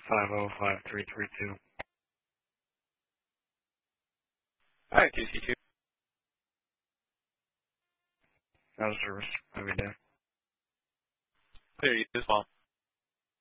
505332. Alright, QC2. Out of service. Have a good day. Clear you as well.